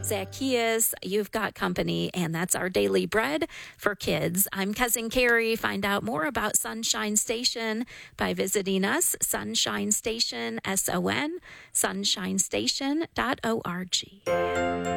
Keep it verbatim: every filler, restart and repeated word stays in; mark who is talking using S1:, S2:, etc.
S1: Zacchaeus, you've got company, and that's our daily bread for kids. I'm Cousin Carrie. Find out more about Sunshine Station by visiting us, Sunshine Station, S O N, sunshine station dot org.